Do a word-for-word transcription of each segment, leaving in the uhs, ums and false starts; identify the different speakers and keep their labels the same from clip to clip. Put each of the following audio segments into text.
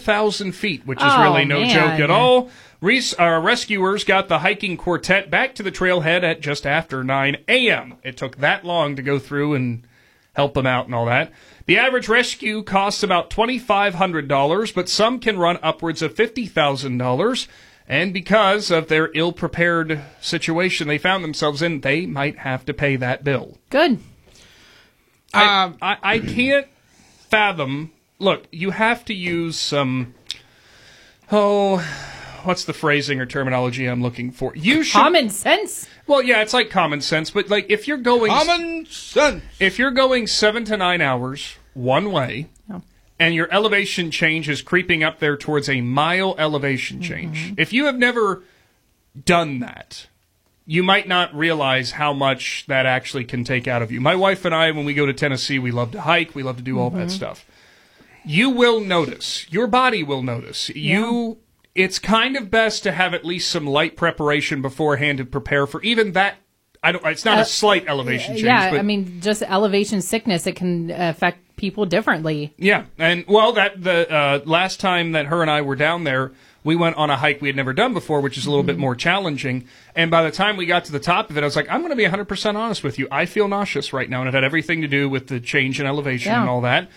Speaker 1: thousand feet, which is
Speaker 2: Oh,
Speaker 1: really no
Speaker 2: man.
Speaker 1: joke at all. Res- uh, rescuers got the hiking quartet back to the trailhead at just after nine a.m. It took that long to go through and help them out and all that. The average rescue costs about twenty-five hundred dollars, but some can run upwards of fifty thousand dollars. And because of their ill-prepared situation they found themselves in, they might have to pay that bill.
Speaker 2: Good.
Speaker 1: I,
Speaker 3: Um,
Speaker 1: I, I can't fathom. Look, you have to use some. Oh, what's the phrasing or terminology I'm looking for? You should.
Speaker 2: Common sense.
Speaker 1: Well, yeah, it's like common sense, but like if you're going
Speaker 3: Common sense.
Speaker 1: if you're going seven to nine hours one way,
Speaker 2: Oh.
Speaker 1: and your elevation change is creeping up there towards a mile elevation change, if you have never done that, you might not realize how much that actually can take out of you. My wife and I, when we go to Tennessee, we love to hike, we love to do all that stuff. You will notice, your body will notice. You, it's kind of best to have at least some light preparation beforehand to prepare for even that. I don't. It's not
Speaker 2: Uh,
Speaker 1: a slight elevation change.
Speaker 2: Yeah,
Speaker 1: but
Speaker 2: I mean, just elevation sickness, it can affect people differently.
Speaker 1: Yeah, and well, that the uh, last time that her and I were down there, we went on a hike we had never done before, which is a little bit more challenging. And by the time we got to the top of it, I was like, I'm going to be one hundred percent honest with you. I feel nauseous right now, and it had everything to do with the change in elevation
Speaker 2: Yeah.
Speaker 1: and all that.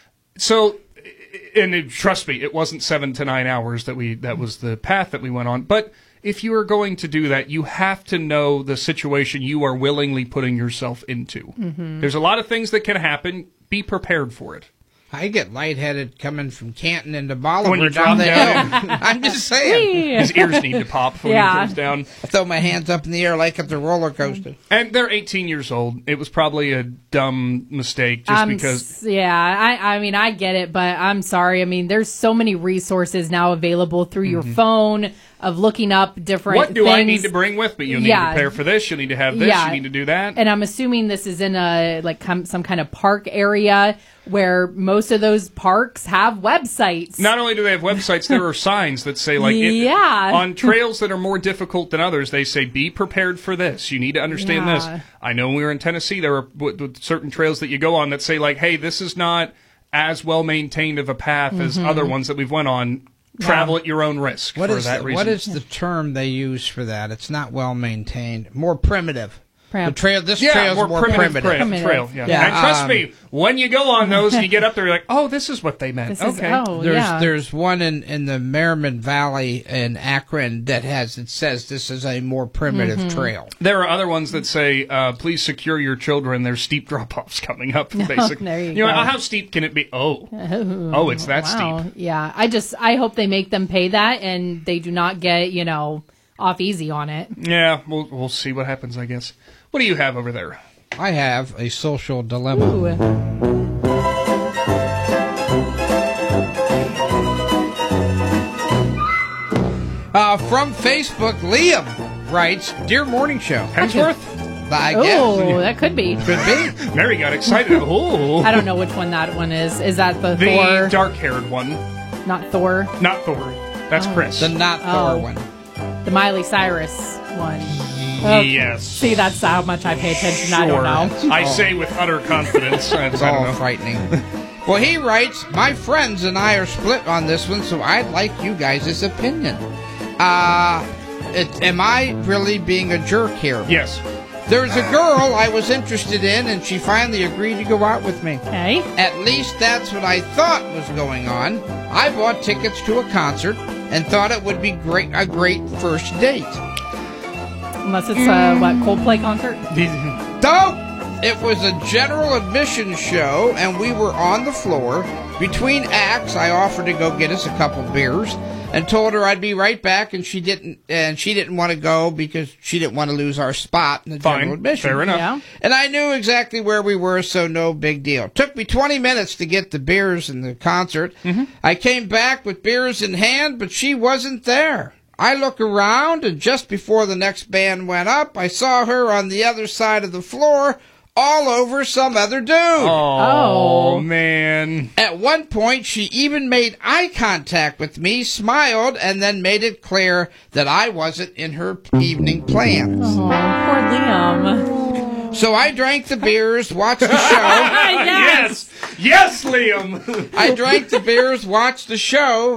Speaker 1: So, and it, trust me, it wasn't seven to nine hours that we that was the path that we went on. But if you are going to do that, you have to know the situation you are willingly putting yourself into.
Speaker 2: Mm-hmm.
Speaker 1: There's a lot of things that can happen. Be prepared for it.
Speaker 3: I get lightheaded coming from Canton into Bolivar
Speaker 1: When you
Speaker 3: down
Speaker 1: drop
Speaker 3: the
Speaker 1: down.
Speaker 3: hill. I'm just saying.
Speaker 1: His ears need to pop when
Speaker 2: Yeah.
Speaker 1: he comes down.
Speaker 3: I throw my hands up in the air like it's a roller coaster.
Speaker 1: And they're eighteen years old. It was probably a dumb mistake just
Speaker 2: Um,
Speaker 1: because.
Speaker 2: s- yeah, I, I mean, I get it, but I'm sorry. I mean, there's so many resources now available through your phone of looking up different
Speaker 1: What do
Speaker 2: things.
Speaker 1: I need to bring with me? You'll need
Speaker 2: Yeah.
Speaker 1: to prepare for this. You'll need to have this.
Speaker 2: Yeah.
Speaker 1: You need to do that.
Speaker 2: And I'm assuming this is in a like com- some kind of park area where most of those parks have websites.
Speaker 1: Not only do they have websites, there are signs that say, like, it-
Speaker 2: Yeah.
Speaker 1: on trails that are more difficult than others, they say, be prepared for this. You need to understand
Speaker 2: Yeah.
Speaker 1: this. I know when we were in Tennessee, there are w- w- certain trails that you go on that say, like, hey, this is not as well maintained of a path as other ones that we've went on. Travel at your own risk
Speaker 3: What
Speaker 1: for
Speaker 3: is
Speaker 1: that
Speaker 3: the,
Speaker 1: reason.
Speaker 3: what is the term they use for that? It's not well maintained. More primitive.
Speaker 2: Prim-
Speaker 3: The trail. This
Speaker 1: Yeah,
Speaker 3: trail's
Speaker 1: more,
Speaker 3: more,
Speaker 1: primitive,
Speaker 3: primitive.
Speaker 1: Trail,
Speaker 2: Primitive.
Speaker 1: trail, yeah.
Speaker 3: Yeah,
Speaker 1: And trust
Speaker 3: um,
Speaker 1: me, when you go on those and you get up there, you're like, oh, this is what they meant.
Speaker 2: This is-
Speaker 1: okay.
Speaker 2: oh,
Speaker 3: There's
Speaker 2: yeah.
Speaker 3: there's one in, in the Merriman Valley in Akron that has it says this is a more primitive
Speaker 2: Mm-hmm.
Speaker 3: trail.
Speaker 1: There are other ones that say, uh, please secure your children. There's steep drop-offs coming up, basically.
Speaker 2: there you
Speaker 1: know,
Speaker 2: go.
Speaker 1: how steep can it be? Oh. Oh, it's that
Speaker 2: Wow.
Speaker 1: steep.
Speaker 2: Yeah, I just I hope they make them pay that and they do not get, you know, off easy on it.
Speaker 1: Yeah, we'll, we'll see what happens, I guess. What do you have over there?
Speaker 3: I have a social dilemma.
Speaker 2: Ooh.
Speaker 3: Uh, from Facebook, Liam writes, Dear Morning Show.
Speaker 1: Hemsworth?
Speaker 3: I guess.
Speaker 2: Oh, that could be.
Speaker 3: Could be.
Speaker 1: Mary got excited. Oh.
Speaker 2: I don't know which one that one is. Is that the,
Speaker 1: The
Speaker 2: Thor?
Speaker 1: dark-haired one.
Speaker 2: Not Thor.
Speaker 1: Not Thor. That's Chris.
Speaker 3: The not
Speaker 2: Oh.
Speaker 3: Thor one.
Speaker 2: The Miley Cyrus one. Oh,
Speaker 1: Yes.
Speaker 2: See, that's how much I pay attention. I don't know.
Speaker 1: I say with utter confidence. I,
Speaker 3: It's
Speaker 1: I don't
Speaker 3: all
Speaker 1: know.
Speaker 3: frightening. Well, he writes, My friends and I are split on this one, so I'd like you guys' opinion. Uh, it, am I really being a jerk here?
Speaker 1: Yes.
Speaker 3: There's a girl I was interested in, and she finally agreed to go out with me.
Speaker 2: Okay.
Speaker 3: At least that's what I thought was going on. I bought tickets to a concert and thought it would be great a great first date.
Speaker 2: Unless it's a what Coldplay concert.
Speaker 3: No! It was a general admission show, and we were on the floor. Between acts, I offered to go get us a couple beers and told her I'd be right back, and she didn't. And she didn't want to go because she didn't want to lose our spot in the general
Speaker 1: Fine.
Speaker 3: admission.
Speaker 1: Fair enough.
Speaker 2: Yeah.
Speaker 3: And I knew exactly where we were, so no big deal. Took me twenty minutes to get the beers and the concert.
Speaker 1: Mm-hmm.
Speaker 3: I came back with beers in hand, but she wasn't there. I look around, and just before the next band went up, I saw her on the other side of the floor, all over some other dude.
Speaker 1: Oh,
Speaker 2: Oh.
Speaker 1: man.
Speaker 3: At one point, she even made eye contact with me, smiled, and then made it clear that I wasn't in her evening plans.
Speaker 2: Oh, poor Liam.
Speaker 3: So I drank the beers, watched the show.
Speaker 2: yes.
Speaker 1: Yes. Yes, Liam.
Speaker 3: I drank the beers, watched the show,